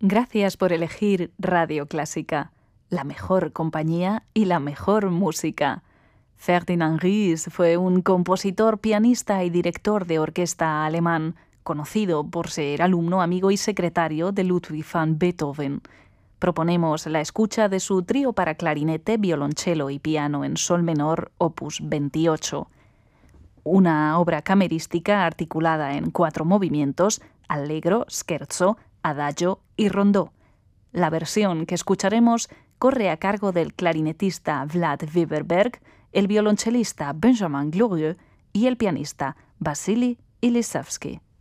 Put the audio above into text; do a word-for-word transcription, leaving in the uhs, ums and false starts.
Gracias por elegir Radio Clásica, la mejor compañía y la mejor música. Ferdinand Ries fue un compositor, pianista y director de orquesta alemán, conocido por ser alumno, amigo y secretario de Ludwig van Beethoven. Proponemos la escucha de su trío para clarinete, violonchelo y piano en sol menor, opus veintiocho. Una obra camerística articulada en cuatro movimientos: allegro, scherzo, adagio y rondó. La versión que escucharemos corre a cargo del clarinetista Vlad Weberberg, el violonchelista Benjamin Glorieux y el pianista Vasily Ilisavsky.